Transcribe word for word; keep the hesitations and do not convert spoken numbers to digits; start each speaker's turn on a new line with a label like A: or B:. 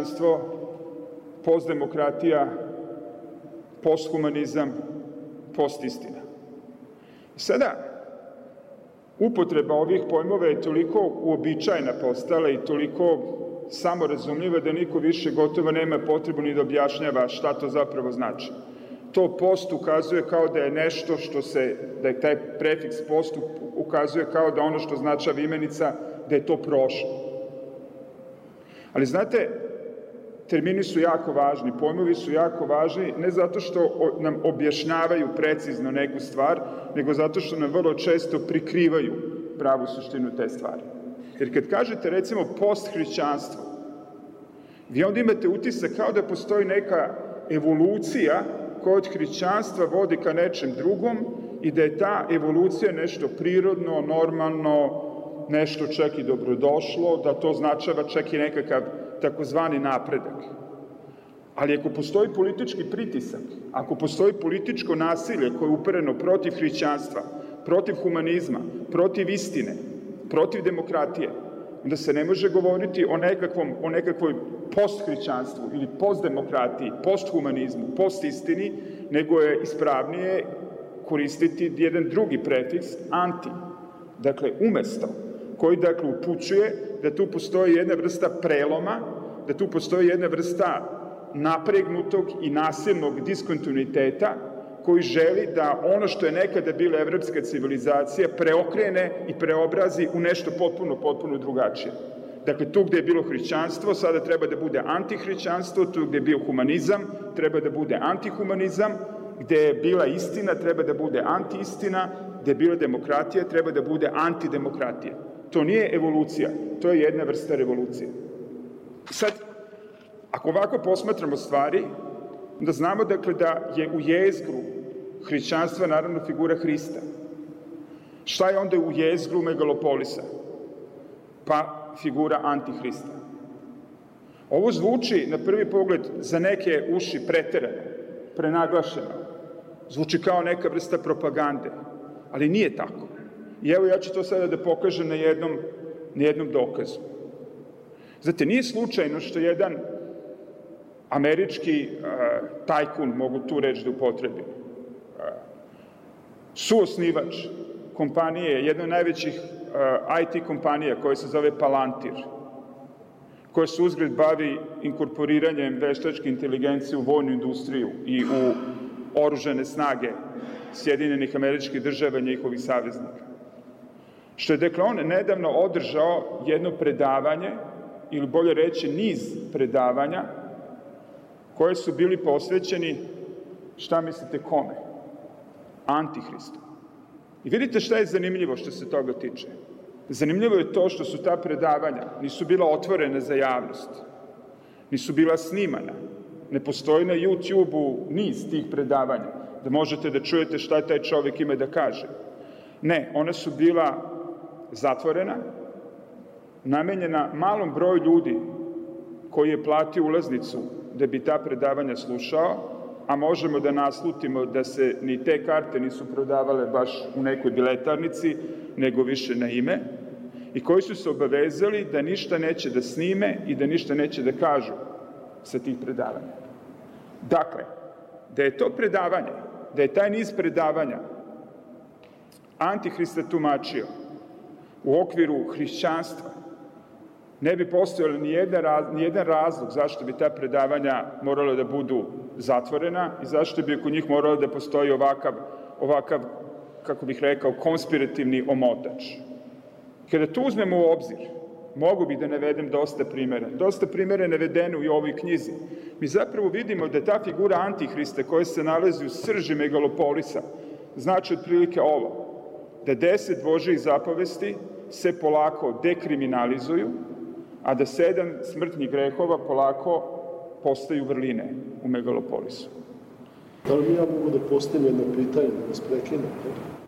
A: hrišćanstvo, postdemokratija, posthumanizam, postistina. Sada, upotreba ovih pojmova je toliko uobičajena postala i toliko samorazumljiva da niko više gotovo nema potrebu ni da objašnjava šta to zapravo znači. To post ukazuje kao da je nešto što se, da je taj prefiks post ukazuje kao da ono što značava imenica, da je to prošlo. Ali znate, termini su jako važni, pojmovi su jako važni, ne zato što nam objašnjavaju precizno neku stvar, nego zato što nam vrlo često prikrivaju pravu suštinu te stvari. Jer kad kažete, recimo, posthrišćanstvo, vi onda imate utisak kao da postoji neka evolucija koja od hrišćanstva vodi ka nečem drugom i da je ta evolucija nešto prirodno, normalno, nešto čak i dobrodošlo, da to značava čak i nekakav takozvani napredak. Ali ako postoji politički pritisak, ako postoji političko nasilje koje je upereno protiv hrišćanstva, protiv humanizma, protiv istine, protiv demokratije, onda se ne može govoriti o nekakvom, o nekakvoj posthrišćanstvu ili postdemokratiji, posthumanizmu, postistini, nego je ispravnije koristiti jedan drugi prefiks, anti, dakle umesto, koji dakle upućuje da tu postoji jedna vrsta preloma, da tu postoji jedna vrsta napregnutog i nasilnog diskontinuiteta koji želi da ono što je nekada bila evropska civilizacija preokrene i preobrazi u nešto potpuno, potpuno drugačije. Dakle, tu gde je bilo hrišćanstvo, sada treba da bude antihrišćanstvo, tu gde je bio humanizam, treba da bude antihumanizam, gde je bila istina, treba da bude antiistina, gde je bila demokratija, treba da bude antidemokratija. To nije evolucija, to je jedna vrsta revolucije. Sad, ako ovako posmatramo stvari, onda znamo dakle da je u jezgru hrišćanstva naravno figura Hrista. Šta je onda u jezgru megalopolisa? Pa figura antihrista. Ovo zvuči na prvi pogled za neke uši preterano, prenaglašeno. Zvuči kao neka vrsta propagande, ali nije tako. I evo ja ću to sada da pokažem na jednom, na jednom dokazu. Znate, nije slučajno što jedan američki uh, tajkun, mogu tu reći da upotrebim, uh, suosnivač kompanije, jedna od najvećih uh, I T kompanija koja se zove Palantir, koja se uzgred bavi inkorporiranjem veštačke inteligencije u vojnu industriju i u oružane snage Sjedinjenih Američkih Država i njihovih saveznika. Što je, dakle, on nedavno održao jedno predavanje, ili bolje reći niz predavanja, koje su bili posvećeni, šta mislite, kome? Antihristu. I vidite šta je zanimljivo što se toga tiče. Zanimljivo je to što su ta predavanja nisu bila otvorena za javnost, nisu bila snimana, ne postoji na YouTube-u niz tih predavanja, da možete da čujete šta taj čovek ima da kaže. Ne, ona su bila zatvorena, namenjena malom broju ljudi koji je platio ulaznicu da bi ta predavanja slušao, a možemo da naslutimo da se ni te karte nisu prodavale baš u nekoj biletarnici, nego više na ime, i koji su se obavezali da ništa neće da snime i da ništa neće da kažu sa tih predavanja. Dakle, da je to predavanje, da je taj niz predavanja Antihrista tumačio u okviru hrišćanstva, ne bi postojalo ni jedan razlog zašto bi ta predavanja morala da budu zatvorena i zašto bi oko njih moralo da postoji ovakav, ovakav, kako bih rekao, konspirativni omotač. Kada to uzmemo u obzir, mogu bi da navedem dosta primjera. Dosta primjera je navedeno i u ovoj knjizi. Mi zapravo vidimo da ta figura Antihrista koja se nalazi u srži megalopolisa znači otprilike ovo, da deset Božjih zapovesti se polako dekriminalizuju, a da sedam smrtnih grehova polako postaju vrline u megalopolisu.
B: Da li mi ja mogu da postavim jedno pitanje, da vas prekinem?